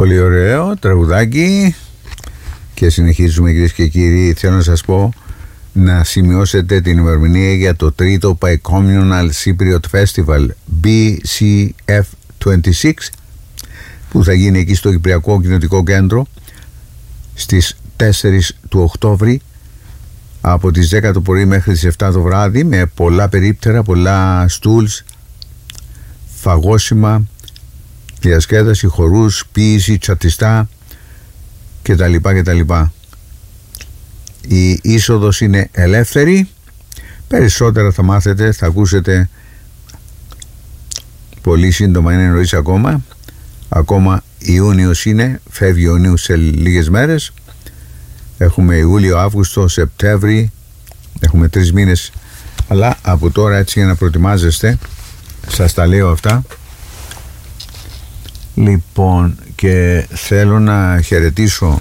Πολύ ωραίο τραγουδάκι. Και συνεχίζουμε, κυρίες και κύριοι. Θέλω να σας πω να σημειώσετε την ημερομηνία για το τρίτο Bicommunal Cypriot Festival BCF26 που θα γίνει εκεί στο Κυπριακό Κοινοτικό Κέντρο στις 4 του Οκτώβρη από τις 10 το πρωί μέχρι τις 7 το βράδυ, με πολλά περίπτερα, πολλά στούλς, φαγόσιμα, διασκέδαση, χορούς, ποίηση, τσατιστά κτλ. Η είσοδος είναι ελεύθερη. Περισσότερα θα μάθετε, θα ακούσετε πολύ σύντομα, είναι νωρίς ακόμα Ιούνιος είναι, φεύγει ο Ιούνιος σε λίγες μέρες. Έχουμε Ιούλιο, Αύγουστο, Σεπτέμβρη, έχουμε 3 μήνες, αλλά από τώρα, έτσι, για να προετοιμάζεστε, σας τα λέω αυτά. Λοιπόν, και θέλω να χαιρετήσω,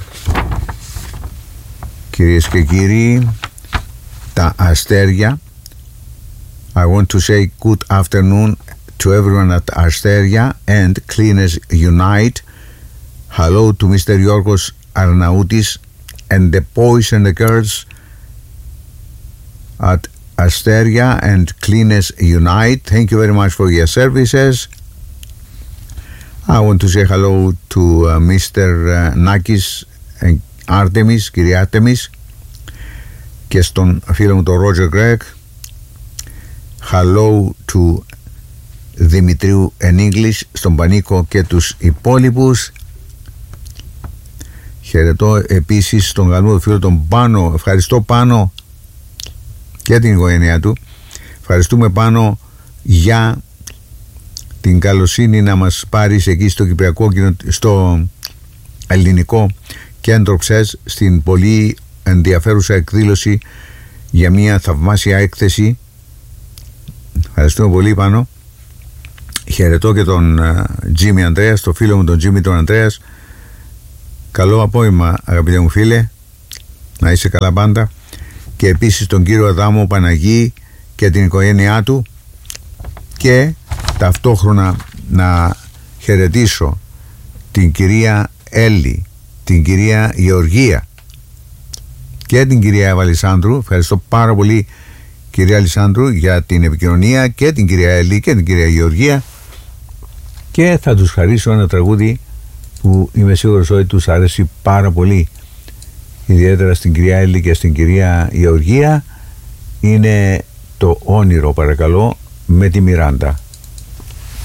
κυρίες και κύριοι, τα αστέρια. I want to say good afternoon to everyone at Asteria and Cleaners Unite. Hello to Mr. Yorgos Arnautis and the boys and the girls at Asteria and Cleaners Unite. Thank you very much for your services. I want to say hello to Mr. Nakis and Artemis, κυρία Artemis, και στον φίλο μου τον Roger Gregg. Hello to Δημητρίου and English, στον Πανίκο και τους υπόλοιπους. Χαιρετώ επίσης στον καλό φίλο τον Πάνο. Ευχαριστώ, Πάνο, και την οικογένειά του. Ευχαριστούμε, Πάνο, για την καλοσύνη να μας πάρεις εκεί στο Κυπριακό, στο Ελληνικό Κέντρο ΨΕΣ, στην πολύ ενδιαφέρουσα εκδήλωση για μια θαυμάσια έκθεση. Ευχαριστούμε πολύ, Πάνο. Χαιρετώ και τον Τζίμι Ανδρέας, το φίλο μου τον Τζίμι τον Ανδρέας. Καλό απόγευμα, αγαπητέ μου φίλε, να είσαι καλά πάντα. Και επίσης τον κύριο Αδάμο Παναγή και την οικογένειά του. Και ταυτόχρονα να χαιρετήσω την κυρία Έλλη, την κυρία Γεωργία και την κυρία Εύα Αλισάνδρου. Ευχαριστώ πάρα πολύ, κυρία Αλισάνδρου, για την επικοινωνία, και την κυρία Έλλη και την κυρία Γεωργία. Και θα τους χαρίσω ένα τραγούδι που είμαι σίγουρος ότι τους αρέσει πάρα πολύ, ιδιαίτερα στην κυρία Έλλη και στην κυρία Γεωργία. Είναι το Όνειρο, παρακαλώ, με τη Μιράντα.